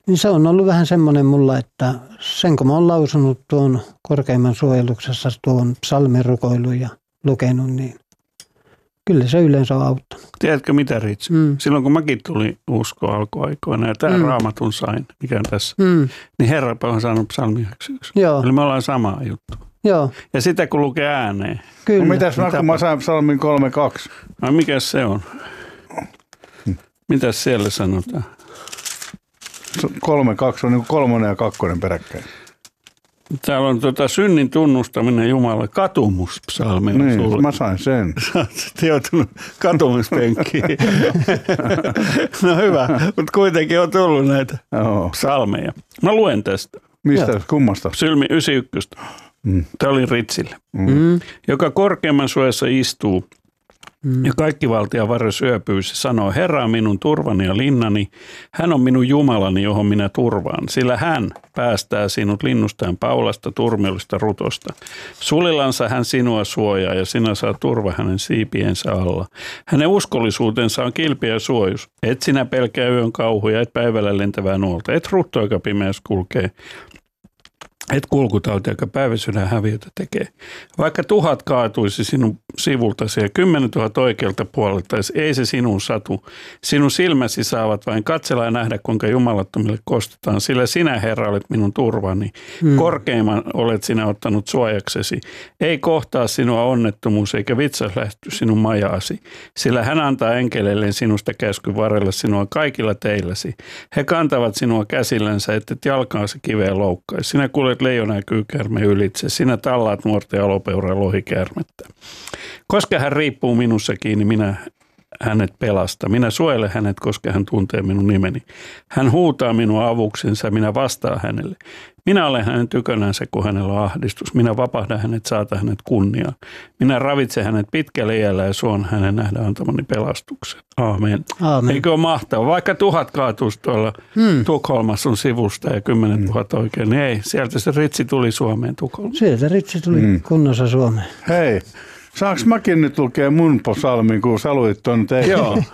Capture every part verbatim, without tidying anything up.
Niin se on ollut vähän semmoinen mulla, että sen kun mä oon lausunut tuon korkeimman suojeluksessa tuon psalmirukoilun ja lukenut, niin kyllä se yleensä on auttanut. Tiedätkö mitä, Ritsi? Mm. Silloin kun mäkin tulin uskoa alkuaikoina ja tämän mm. raamatun sain, mikä on tässä, mm. niin Herrapa on saanut psalmi yksi. Eli me ollaan samaa juttu. Joo. Ja sitä kun lukee ääneen. Kyllä. No mitäs mä, kun mä sain psalmin kolme kaksi? No mikä se on? Mitäs siellä sanotaan? kolme kaksi on niin kuin kolmonen ja kakkonen peräkkäin. Täällä on tuota synnin tunnustaminen Jumalalle, katumuspsalmi. Niin, sulle. Mä sain sen. Sä oot sitten joutunut katumuspenkkiin. No hyvä, mutta kuitenkin on tullut näitä Joo. psalmeja. Mä luen tästä. Mistä, kummasta? Psalmi yhdeksänkymmentäyksi. Mm. Tämä oli Ritsille. Mm. Joka korkeamman suojassa istuu mm. ja kaikki valtia varre syöpyy. Se sanoo, Herra on minun turvani ja linnani. Hän on minun Jumalani, johon minä turvaan. Sillä hän päästää sinut linnustaan paulasta, turmelista rutosta. Sulillansa hän sinua suojaa ja sinä saa turva hänen siipiensä alla. Hänen uskollisuutensa on kilpi ja suojus. Et sinä pelkää yön kauhuja, et päivällä lentävää nuolta. Et rutto, joka pimeässä kulkee. Et kulkutauti, joka päiväsydän häviötä tekee. Vaikka tuhat kaatuisi sinun sivultasi ja kymmenen tuhat oikealta puolelta, ei se sinun satu. Sinun silmäsi saavat vain katsella ja nähdä, kuinka jumalattomille kostetaan. Sillä sinä, Herra, olet minun turvani. Hmm. Korkeimman olet sinä ottanut suojaksesi. Ei kohtaa sinua onnettomuus eikä vitsas lähty sinun majaasi. Sillä hän antaa enkeleilleen sinusta käsky varrella sinua kaikilla teilläsi. He kantavat sinua käsillänsä, että jalkaansa kiveen loukkaisi. Sinä kuljet leijona ja kyykäärme ylitse. Sinä tallaat nuorta ja alopeuraa lohikäärmettä. Koska hän riippuu minussa kiinni, minä hänet pelastan. Minä suojelen hänet, koska hän tuntee minun nimeni. Hän huutaa minua avuksensa, minä vastaan hänelle. Minä olen hänen tykönänsä, kun hänellä on ahdistus. Minä vapahdan hänet, saatan hänet kunniaan. Minä ravitsen hänet pitkälle iällä ja suon hänen nähdä antamani pelastuksen. Aamen. Aamen. Eikö ole mahtavaa? Vaikka tuhat kaatuisi tuolla hmm. Tukholmassa on sivusta ja kymmenen tuhat oikein, niin ei. Sieltä se Ritsi tuli Suomeen Tukholmaan. Sieltä Ritsi tuli hmm. kunnossa Suomeen. Hei, saanko mäkin nyt lukea mun psalmin, kun sä luit tuon teille? Joo.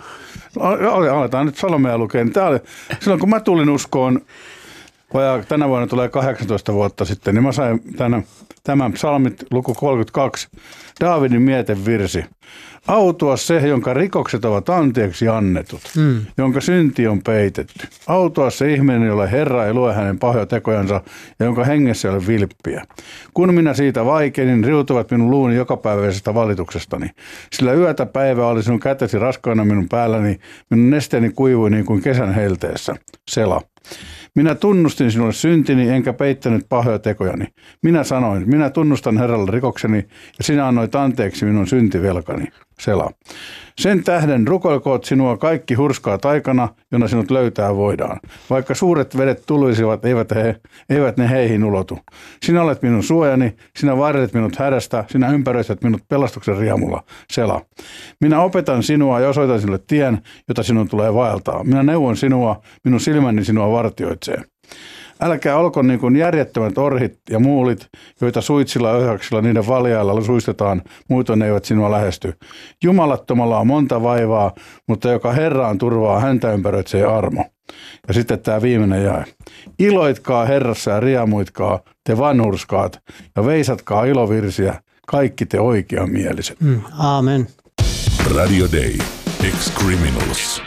Aletaan nyt psalmia lukea. Tämä oli, silloin kun mä tulin uskoon, vajaa tänä vuonna tulee kahdeksantoista vuotta sitten, niin mä sain tänä, tämän psalmit luku kolmekymmentäkaksi, Daavidin mietevirsi. Autua se, jonka rikokset ovat anteeksi annetut, mm. jonka synti on peitetty. Autua se ihminen, jolle Herra ei lue hänen pahoja tekojansa ja jonka hengessä ei ole vilppiä. Kun minä siitä vaikenin, riutuvat minun luuni jokapäiväisestä valituksestani. Sillä yötä päivää oli sinun kätesi raskaana minun päälläni, minun nesteeni kuivui niin kuin kesän helteessä. Sela. Minä tunnustin sinulle syntini, enkä peittänyt pahoja tekojani. Minä sanoin, minä tunnustan Herralle rikokseni, ja sinä annoit anteeksi minun syntivelkani. Sela. Sen tähden rukoilkoot sinua kaikki hurskaat aikana, jona sinut löytää voidaan. Vaikka suuret vedet tulisivat, eivät, he, eivät ne heihin ulotu. Sinä olet minun suojani, sinä varjelet minut hädästä, sinä ympäröität minut pelastuksen riemulla. Sela. Minä opetan sinua ja osoitan sinulle tien, jota sinun tulee vaeltaa. Minä neuvon sinua, minun silmäni sinua vartioitsee. Älkää olko niin kuin järjettömät orhit ja muulit, joita suitsilla ja ohjaksilla niiden valjailla suistetaan, muuten ne eivät sinua lähesty. Jumalattomalla on monta vaivaa, mutta joka Herraan turvaa, häntä ympäröitsee armo. Ja sitten tämä viimeinen jae. Iloitkaa Herrassa ja riemuitkaa, te vanhurskaat, ja veisatkaa ilovirsiä, kaikki te oikeamieliset. Mm, aamen. Radio Day. Ex-Criminals.